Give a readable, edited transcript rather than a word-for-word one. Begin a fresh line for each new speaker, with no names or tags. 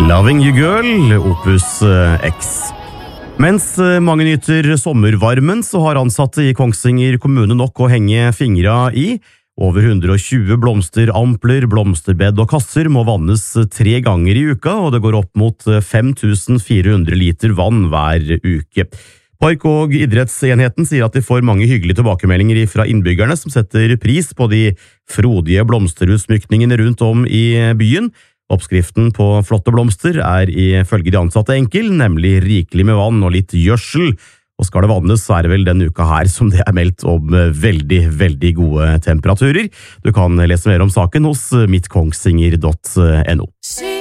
Loving You Girl, Opus X. Mens mange nyter sommervarmen, så har ansatte i Kongsvinger kommune nok å henge fingra i. Over 120 blomsterampler, blomsterbed og kasser må vannes 3 ganger i uka, og det går opp mot 5400 liter vann hver uke. Park- og idrettsenheten sier at de får mange hyggelige tilbakemeldinger fra innbyggerne som setter pris på de frodige blomsterutsmykningene rundt om i byen. Oppskriften på flotte blomster ifølge de ansatte enkel, nemlig rikelig med vann og litt gjødsel. Og skal det vannes, så det vel denne uka her som det meldt om veldig, veldig gode temperaturer. Du kan lese mer om saken hos mittkongsvinger.no.